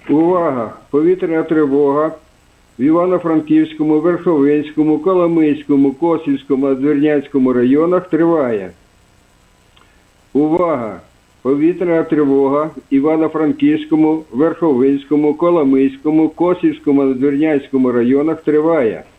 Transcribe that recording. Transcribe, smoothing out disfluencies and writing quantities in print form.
Увага! Повітряна тривога в Івано-Франківському, Верховинському, Коломийському, Косівському, Надвірнянському районах триває. Увага! Повітряна тривога в Івано-Франківському, Верховинському, Коломийському, Косівському, Надвірнянському районах триває.